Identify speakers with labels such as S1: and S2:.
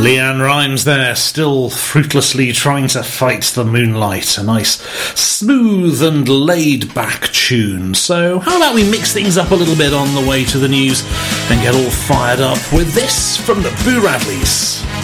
S1: Leanne Rimes there, still fruitlessly trying to fight the moonlight. A nice, smooth and laid-back tune. So how about we mix things up a little bit on the way to the news and get all fired up with this from the Boo Radleys.